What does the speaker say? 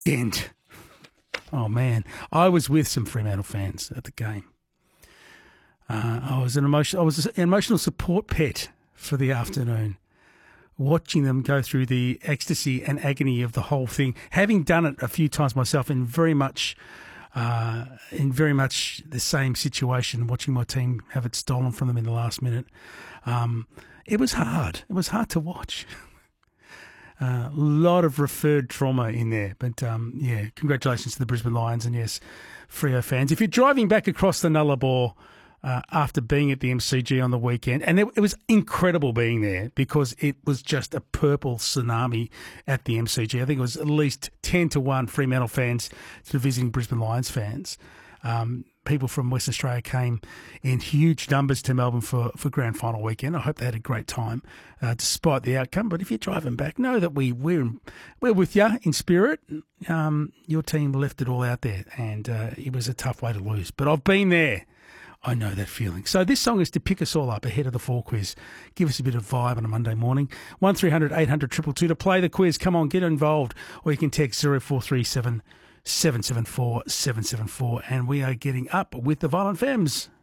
Dent. Oh, man. I was with some Fremantle fans at the game. I was an emotional support pet for the afternoon, watching them go through the ecstasy and agony of the whole thing, having done it a few times myself in very much the same situation, watching my team have it stolen from them in the last minute. It was hard. It was hard to watch. A lot of referred trauma in there. But, congratulations to the Brisbane Lions and, yes, Freo fans. If you're driving back across the Nullarbor after being at the MCG on the weekend, and it was incredible being there because it was just a purple tsunami at the MCG. I think it was at least 10-1 Fremantle fans to visiting Brisbane Lions fans. People from Western Australia came in huge numbers to Melbourne for grand final weekend. I hope they had a great time despite the outcome. But if you're driving back, know that we're with you in spirit. Your team left it all out there, and it was a tough way to lose. But I've been there. I know that feeling. So this song is to pick us all up ahead of the 4 quiz. Give us a bit of vibe on a Monday morning. 1300 800 222 to play the quiz. Come on, get involved. Or you can text 0437 774 774. And we are getting up with the Violent Femmes.